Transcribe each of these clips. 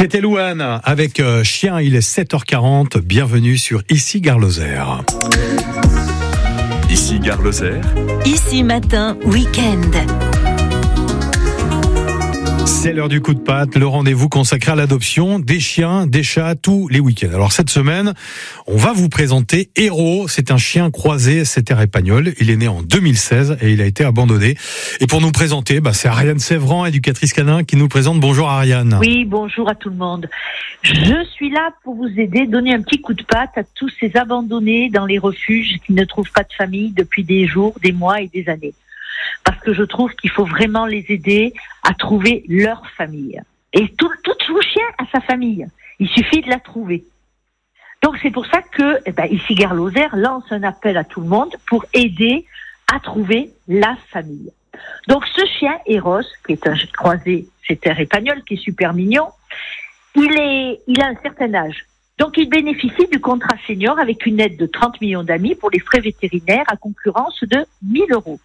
C'était Louane avec Chien, il est 7h40, bienvenue sur Ici Gare Lozère. Ici Gare Lozère. Ici Matin, week-end. C'est l'heure du coup de patte, le rendez-vous consacré à l'adoption des chiens, des chats, tous les week-ends. Alors cette semaine, on va vous présenter Héros. C'est un chien croisé setter espagnol. Il est né en 2016 et il a été abandonné. Et pour nous présenter, c'est Ariane Sévran, éducatrice canin, qui nous présente. Bonjour Ariane. Oui, bonjour à tout le monde. Je suis là pour vous aider, donner un petit coup de patte à tous ces abandonnés dans les refuges qui ne trouvent pas de famille depuis des jours, des mois et des années. Parce que je trouve qu'il faut vraiment les aider à trouver leur famille. Et tout chien a sa famille. Il suffit de la trouver. Donc c'est pour ça que ici Gare Lozère lance un appel à tout le monde pour aider à trouver la famille. Donc ce chien, Héros, qui est un croisé setter espagnol, qui est super mignon, il a un certain âge. Donc il bénéficie du contrat senior avec une aide de 30 millions d'amis pour les frais vétérinaires à concurrence de 1 000 €.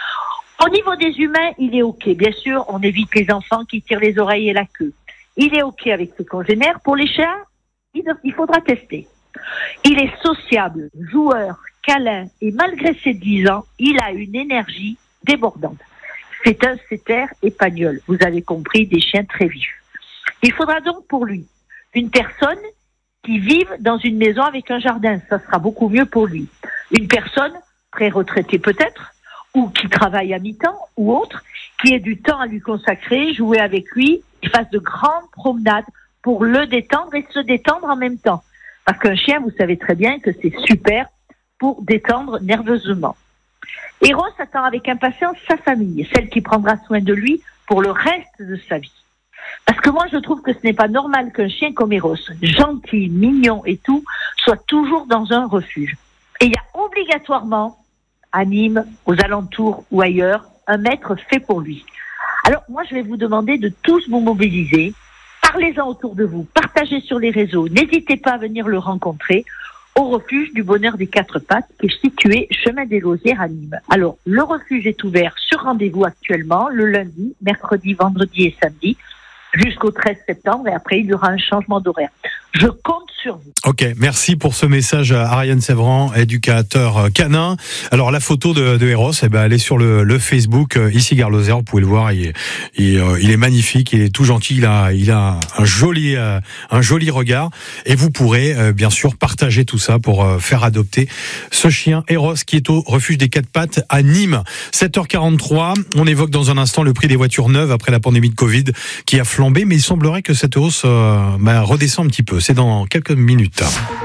Au niveau des humains, il est OK. Bien sûr, on évite les enfants qui tirent les oreilles et la queue. Il est OK avec ses congénères. Pour les chats, il faudra tester. Il est sociable, joueur, câlin et malgré ses 10 ans, il a une énergie débordante. C'est un setter espagnol. Vous avez compris, des chiens très vifs. Il faudra donc pour lui une personne qui vive dans une maison avec un jardin. Ça sera beaucoup mieux pour lui. Une personne pré-retraitée peut-être, ou qui travaille à mi-temps, ou autre, qui ait du temps à lui consacrer, jouer avec lui, qui fasse de grandes promenades pour le détendre et se détendre en même temps. Parce qu'un chien, vous savez très bien que c'est super pour détendre nerveusement. Héros attend avec impatience sa famille, celle qui prendra soin de lui pour le reste de sa vie. Parce que moi, je trouve que ce n'est pas normal qu'un chien comme Héros, gentil, mignon et tout, soit toujours dans un refuge. Et il y a obligatoirement à Nîmes, aux alentours ou ailleurs, un maître fait pour lui. Alors moi, je vais vous demander de tous vous mobiliser. Parlez-en autour de vous, partagez sur les réseaux. N'hésitez pas à venir le rencontrer au refuge du Bonheur des Quatre Pattes qui est situé chemin des Lausières à Nîmes. Alors, le refuge est ouvert sur rendez-vous actuellement, le lundi, mercredi, vendredi et samedi, jusqu'au 13 septembre et après, il y aura un changement d'horaire. Je compte sur vous. Ok, merci pour ce message à Ariane Sévran, éducateur canin. Alors la photo de Héros, elle est sur le Facebook Ici Gare Lozère, vous pouvez le voir, il est magnifique, il est tout gentil, il a un joli regard et vous pourrez bien sûr partager tout ça pour faire adopter ce chien Héros qui est au refuge des Quatre Pattes à Nîmes. 7h43, on évoque dans un instant le prix des voitures neuves après la pandémie de Covid qui a flambé, mais il semblerait que cette hausse redescend un petit peu. C'est dans quelques minutes.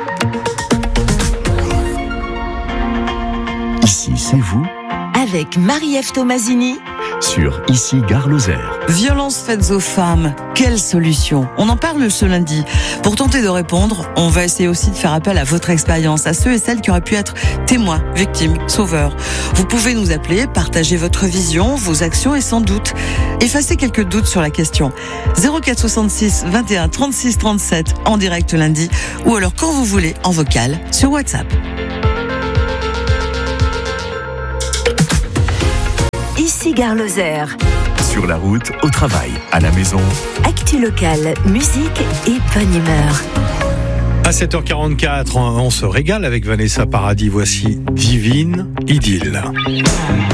Ici, c'est vous. Avec Marie-Ève Tomasini. Sur Ici Gare Lozère. Violences faites aux femmes, quelle solution ? On en parle ce lundi. Pour tenter de répondre, on va essayer aussi de faire appel à votre expérience, à ceux et celles qui auraient pu être témoins, victimes, sauveurs. Vous pouvez nous appeler, partager votre vision, vos actions et sans doute effacer quelques doutes sur la question. 04 66 21 36 37 en direct lundi ou alors quand vous voulez en vocal sur WhatsApp. Ici Gare Lozère. Sur la route, au travail, à la maison. Actu locale, musique et bonne humeur. À 7h44, on se régale avec Vanessa Paradis. Voici Divine Idylle.